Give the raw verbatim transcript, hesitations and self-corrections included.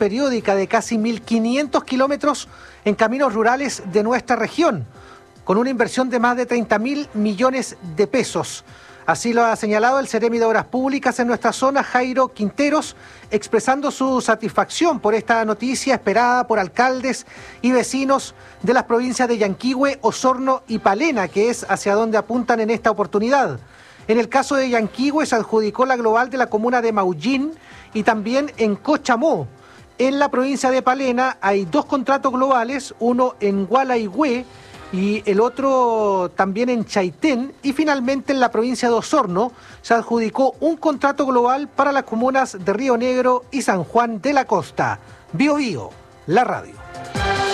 periódica de casi mil quinientos kilómetros en caminos rurales de nuestra región, con una inversión de más de treinta mil millones de pesos. Así lo ha señalado el Seremi de Obras Públicas en nuestra zona, Jairo Quinteros, expresando su satisfacción por esta noticia esperada por alcaldes y vecinos de las provincias de Yanquihue, Osorno y Palena, que es hacia donde apuntan en esta oportunidad. En el caso de Yanquihue se adjudicó la global de la comuna de Maullín y también en Cochamó. En la provincia de Palena hay dos contratos globales, uno en Gualaihue y el otro también en Chaitén, y finalmente en la provincia de Osorno se adjudicó un contrato global para las comunas de Río Negro y San Juan de la Costa. Bio Bio, la radio.